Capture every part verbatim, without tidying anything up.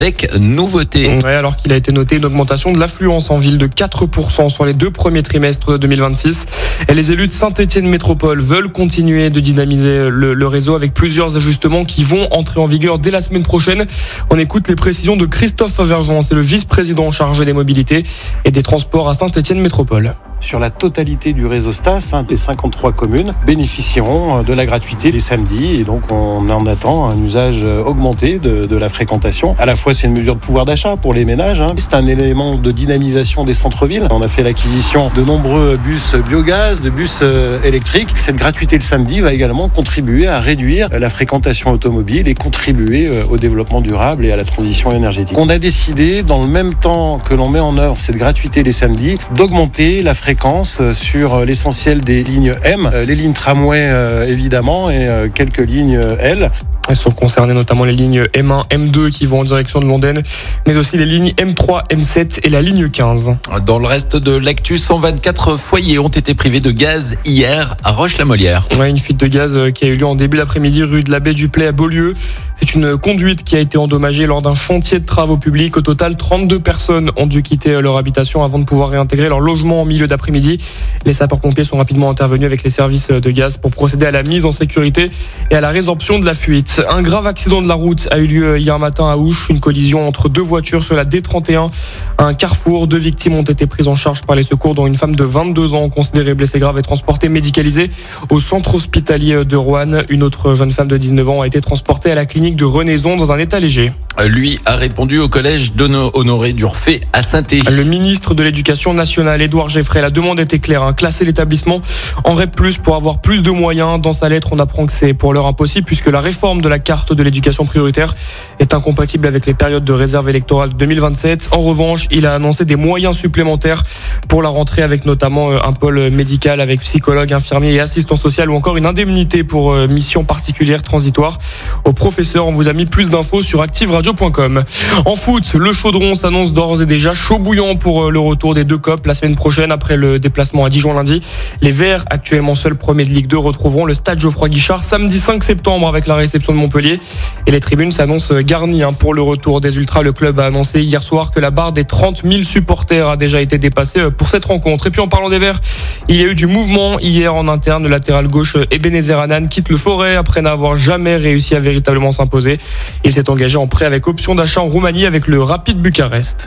avec nouveauté. Ouais, alors qu'il a été noté une augmentation de l'affluence en ville de quatre pour cent sur les deux premiers trimestres de deux mille vingt-six. Et les élus de Saint-Étienne Métropole veulent continuer de dynamiser le, le réseau avec plusieurs ajustements qui vont entrer en vigueur dès la semaine prochaine. On écoute les précisions de Christophe Favergeon, c'est le vice-président chargé des mobilités et des transports à Saint-Étienne Métropole. Sur la totalité du réseau Stas, hein, les cinquante-trois communes bénéficieront de la gratuité les samedis et donc on en attend un usage augmenté de, de la fréquentation. À la fois c'est une mesure de pouvoir d'achat pour les ménages, hein. C'est un élément de dynamisation des centres-villes. On a fait l'acquisition de nombreux bus biogaz, de bus euh, électriques. Cette gratuité le samedi va également contribuer à réduire la fréquentation automobile et contribuer euh, au développement durable et à la transition énergétique. On a décidé, dans le même temps que l'on met en œuvre cette gratuité les samedis, d'augmenter la fréquentation sur l'essentiel des lignes M, les lignes tramway euh, évidemment et euh, quelques lignes L. Elles sont concernées notamment les lignes M un, M deux qui vont en direction de Londaine, mais aussi les lignes M trois, M sept et la ligne quinze. Dans le reste de l'actu, cent vingt-quatre foyers ont été privés de gaz hier à Roche-la-Molière. Ouais, une fuite de gaz qui a eu lieu en début d'après-midi rue de la Baie du Play à Beaulieu. C'est une conduite qui a été endommagée lors d'un chantier de travaux publics. Au total, trente-deux personnes ont dû quitter leur habitation avant de pouvoir réintégrer leur logement en milieu d'après-midi. Les sapeurs-pompiers sont rapidement intervenus avec les services de gaz pour procéder à la mise en sécurité et à la résorption de la fuite. Un grave accident de la route a eu lieu hier matin à Ouche. Une collision entre deux voitures sur la D trente et un. Un carrefour. Deux victimes ont été prises en charge par les secours, dont une femme de vingt-deux ans considérée blessée grave et transportée médicalisée au centre hospitalier de Roanne. Une autre jeune femme de dix-neuf ans a été transportée à la clinique de Renaison dans un état léger. Lui a répondu au collège Honoré d'Urfé à Saint-Étienne. Le ministre de l'Éducation nationale, Édouard Geoffrey, la demande était claire, hein, classer l'établissement en REP plus, pour avoir plus de moyens. Dans sa lettre, on apprend que c'est pour l'heure impossible puisque la réforme de la carte de l'éducation prioritaire est incompatible avec les périodes de réserve électorale de deux mille vingt-sept. En revanche, il a annoncé des moyens supplémentaires pour la rentrée, avec notamment un pôle médical avec psychologue, infirmier et assistant social, ou encore une indemnité pour mission particulière transitoire. Aux professeurs, on vous a mis plus d'infos sur active radio point com. En foot, le Chaudron s'annonce d'ores et déjà chaud bouillant pour le retour des deux copes la semaine prochaine après le déplacement à Dijon lundi. Les Verts, actuellement seuls premiers de Ligue deux, retrouveront le stade Geoffroy-Guichard samedi cinq septembre avec la réception de Montpellier. Et les tribunes s'annoncent garnies pour le retour des Ultras. Le club a annoncé hier soir que la barre des trente mille supporters a déjà été dépassée pour cette rencontre. Et puis en parlant des Verts, il y a eu du mouvement hier en interne. Le latéral gauche Ebenezer Hanan quitte le Forêt après n'avoir jamais réussi à véritablement s'imposer. Il s'est engagé en prêt avec option d'achat en Roumanie avec le Rapid Bucarest.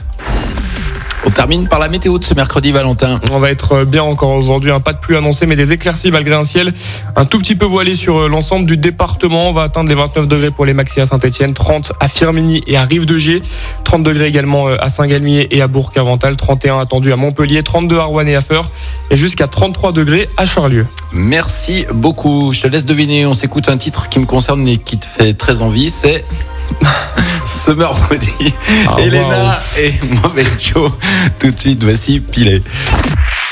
On termine par la météo de ce mercredi, Valentin. On va être bien encore aujourd'hui, un pas de pluie annoncé, mais des éclaircies malgré un ciel un tout petit peu voilé sur l'ensemble du département. On va atteindre les vingt-neuf degrés pour les maxi à Saint-Étienne, trente à Firminy et à Rive-de-Gier, trente degrés également à Saint-Galmier et à Bourg-Avental, trente et un attendu à Montpellier, trente-deux à Rouen et à Feurs et jusqu'à trente-trois degrés à Charlieu. Merci beaucoup. Je te laisse deviner. On s'écoute un titre qui me concerne et qui te fait très envie. C'est Summer Body. Ah, Elena wow. et Mauvais Joe. Tout de suite, voici Pilé.